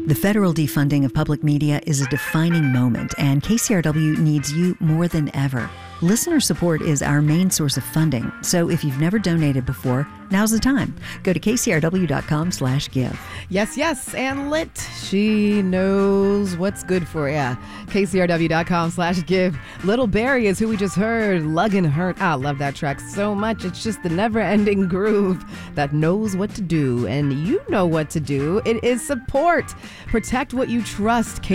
The federal defunding of public media is a defining moment, and KCRW needs you more than ever. Listener support is our main source of funding, so if you've never donated before, now's the time. Go to kcrw.com/give. Yes, and lit. She knows what's good for ya. kcrw.com/give. Little Barry is who we just heard. Luggin' Hurt. I love that track so much. It's just the never-ending groove that knows what to do, and you know what to do. It is support. Protect what you trust.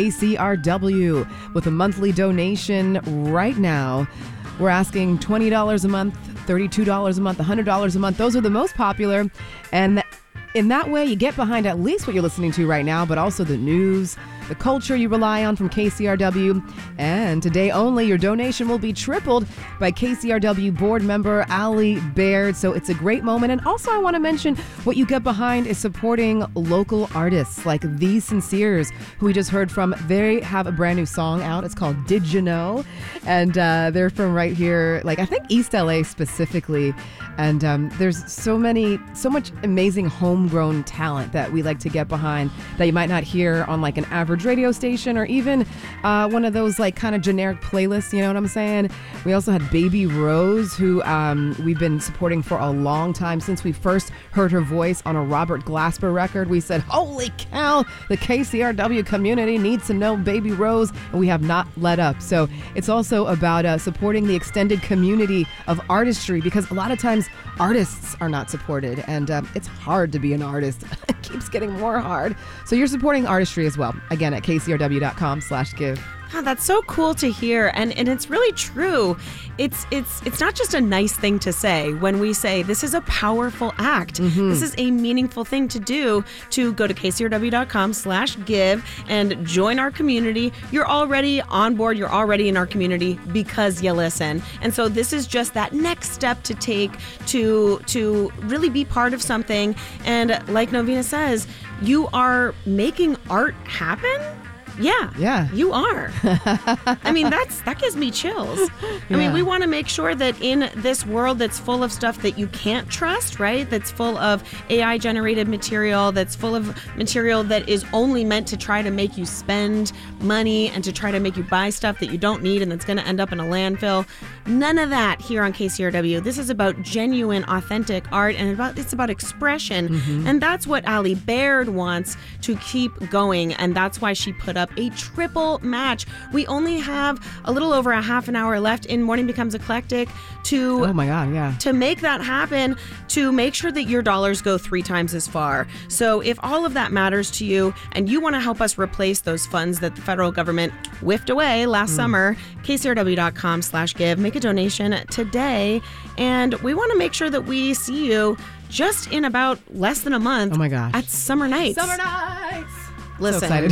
KCRW with a monthly donation right now. We're asking $20 a month, $32 a month, $100 a month. Those are the most popular. And in that way, you get behind at least what you're listening to right now, but also the news, the culture you rely on from KCRW. And today only, your donation will be tripled by KCRW board member Ali Baird. So it's a great moment. And also, I want to mention what you get behind is supporting local artists like These Sinceres, who we just heard from. They have a brand new song out. It's called Did You Know? And they're from right here, like I think East LA specifically. And there's so much amazing homegrown talent that we like to get behind that you might not hear on like an average radio station or even one of those like kind of generic playlists, you know what I'm saying? We also had Baby Rose, who we've been supporting for a long time. Since we first heard her voice on a Robert Glasper record, we said, holy cow, the KCRW community needs to know Baby Rose, and we have not let up. So it's also about supporting the extended community of artistry, because a lot of times artists are not supported, and it's hard to be an artist. It keeps getting more hard. So you're supporting artistry as well. Again, at kcrw.com/give. Oh, that's so cool to hear, and it's really true. It's not just a nice thing to say when we say this is a powerful act. Mm-hmm. This is a meaningful thing to do, to go to kcrw.com/give and join our community. You're already on board. You're already in our community because you listen. And so this is just that next step to take to really be part of something. And like Novena says, you are making art happen. Yeah, you are. I mean, that gives me chills. I mean, we want to make sure that in this world that's full of stuff that you can't trust, right? That's full of AI-generated material, that's full of material that is only meant to try to make you spend money and to try to make you buy stuff that you don't need and that's going to end up in a landfill. None of that here on KCRW. This is about genuine, authentic art, and it's about expression. Mm-hmm. And that's what Ali Baird wants to keep going, and that's why she put up a triple match. We only have a little over a half an hour left in Morning Becomes Eclectic to make that happen, to make sure that your dollars go 3 times as far. So if all of that matters to you and you want to help us replace those funds that the federal government whiffed away last summer, kcrw.com/give. Make a donation today, and we want to make sure that we see you just in about less than a month. Oh my gosh. At Summer Nights. Summer Nights! Listen. So excited.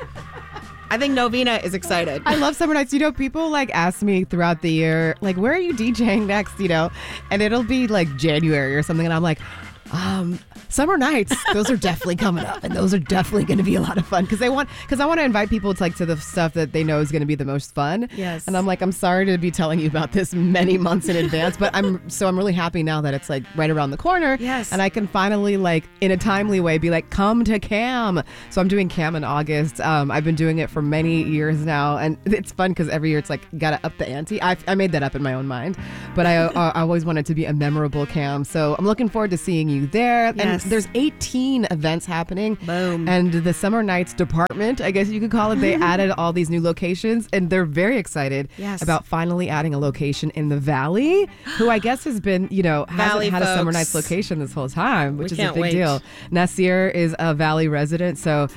I think Novena is excited. I love Summer Nights. You know, people like ask me throughout the year, like, where are you DJing next? You know, and it'll be like January or something. And I'm like, Summer Nights, those are definitely coming up, and those are definitely going to be a lot of fun because I want to invite people to the stuff that they know is going to be the most fun. Yes. And I'm like, I'm sorry to be telling you about this many months in advance, but I'm really happy now that it's like right around the corner. Yes. And I can finally, like, in a timely way, be like, come to CAM. So I'm doing CAM in August. I've been doing it for many years now, and it's fun because every year it's like gotta up the ante. I made that up in my own mind, but I always wanted to be a memorable CAM. So I'm looking forward to seeing you there. Yes. And there's 18 events happening. Boom. And the Summer Nights department, I guess you could call it, they added all these new locations, and they're very excited about finally adding a location in the Valley, who I guess has been, hasn't had a Summer Nights location this whole time, which is a big deal. Nasir is a Valley resident, so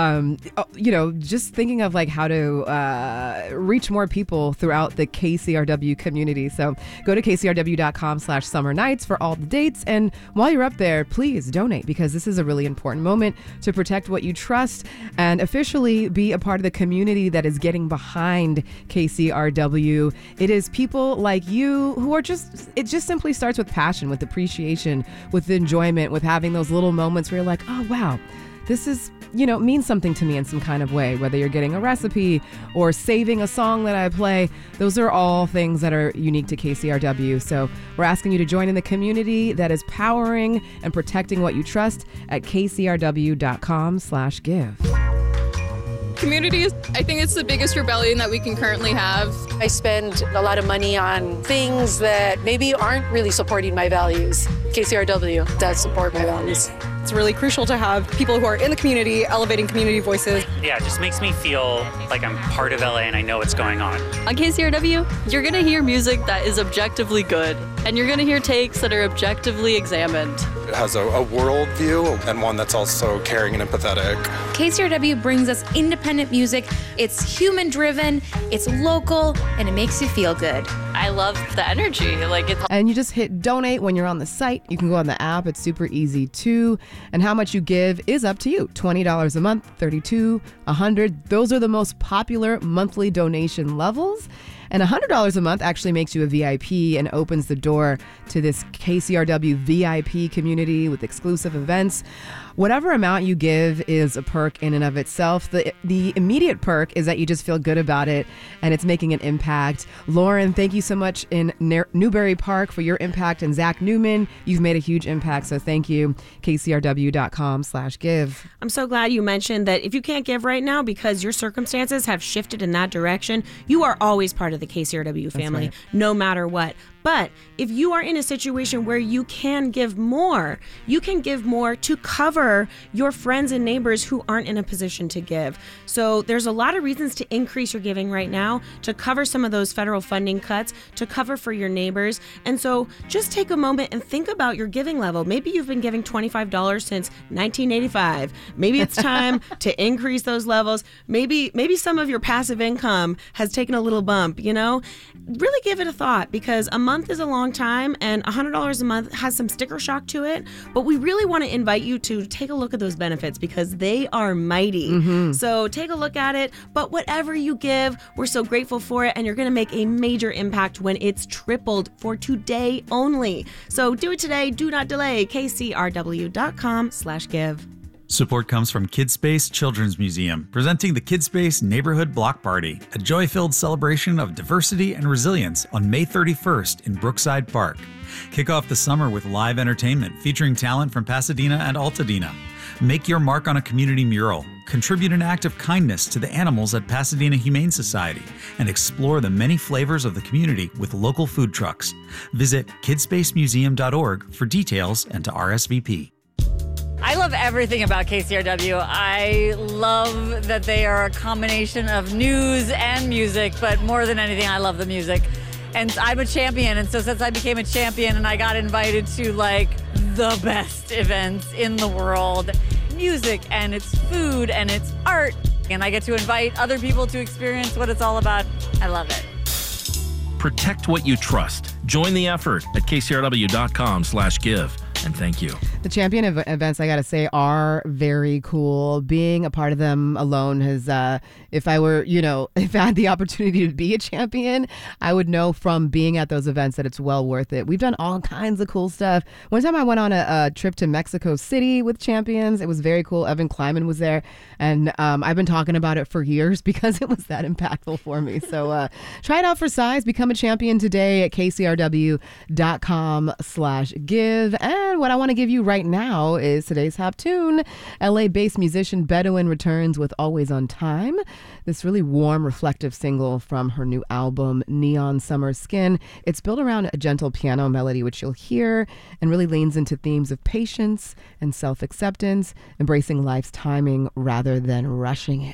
just thinking of like how to reach more people throughout the KCRW community. So go to kcrw.com/summer nights for all the dates, and while you're up there, please donate, because this is a really important moment to protect what you trust and officially be a part of the community that is getting behind KCRW. It is people like you who are it just simply starts with passion, with appreciation, with enjoyment, with having those little moments where you're like, oh wow, this is, means something to me in some kind of way, whether you're getting a recipe or saving a song that I play. Those are all things that are unique to KCRW. So we're asking you to join in the community that is powering and protecting what you trust at kcrw.com/give. Community, I think it's the biggest rebellion that we can currently have. I spend a lot of money on things that maybe aren't really supporting my values. KCRW does support my values. It's really crucial to have people who are in the community elevating community voices. Yeah, it just makes me feel like I'm part of LA and I know what's going on. On KCRW, you're going to hear music that is objectively good, and you're going to hear takes that are objectively examined. It has a world view and one that's also caring and empathetic. KCRW brings us independent music. It's human-driven, it's local, and it makes you feel good. I love the energy. And you just hit donate when you're on the site. You can go on the app. It's super easy too. And how much you give is up to you. $20 a month, $32, $100. Those are the most popular monthly donation levels. And $100 a month actually makes you a VIP and opens the door to this KCRW VIP community with exclusive events. Whatever amount you give is a perk in and of itself. The immediate perk is that you just feel good about it and it's making an impact. Lauren, thank you so much in Newbury Park for your impact. And Zach Newman, you've made a huge impact. So thank you. KCRW.com/give. I'm so glad you mentioned that if you can't give right now because your circumstances have shifted in that direction, you are always part of the KCRW family, no matter what. But if you are in a situation where you can give more, you can give more to cover your friends and neighbors who aren't in a position to give. So there's a lot of reasons to increase your giving right now, to cover some of those federal funding cuts, to cover for your neighbors. And so just take a moment and think about your giving level. Maybe you've been giving $25 since 1985. Maybe it's time to increase those levels. Maybe some of your passive income has taken a little bump, Really give it a thought, because a month is a long time and $100 a month has some sticker shock to it. But we really want to invite you to take a look at those benefits because they are mighty. So take a look at it. But whatever you give, we're so grateful for it. And you're going to make a major impact when it's tripled for today only. So do it today. Do not delay. KCRW.com/give. Support comes from KidSpace Children's Museum, presenting the KidSpace Neighborhood Block Party, a joy-filled celebration of diversity and resilience on May 31st in Brookside Park. Kick off the summer with live entertainment featuring talent from Pasadena and Altadena. Make your mark on a community mural, contribute an act of kindness to the animals at Pasadena Humane Society, and explore the many flavors of the community with local food trucks. Visit kidspacemuseum.org for details and to RSVP. I love everything about KCRW. I love that they are a combination of news and music, but more than anything, I love the music. And I'm a champion, and so since I became a champion and I got invited to the best events in the world, music and it's food and it's art, and I get to invite other people to experience what it's all about, I love it. Protect what you trust. Join the effort at kcrw.com/give. And thank you. The champion events, I got to say, are very cool. Being a part of them alone has, if I were, if I had the opportunity to be a champion, I would know from being at those events that it's well worth it. We've done all kinds of cool stuff. One time I went on a trip to Mexico City with champions. It was very cool. Evan Kleiman was there. And I've been talking about it for years because it was that impactful for me. So try it out for size. Become a champion today at kcrw.com/give. And what I want to give you right now is today's top tune. LA-based musician Bedouin returns with Always on Time. This really warm, reflective single from her new album, Neon Summer Skin. It's built around a gentle piano melody, which you'll hear, and really leans into themes of patience and self-acceptance, embracing life's timing rather than rushing it.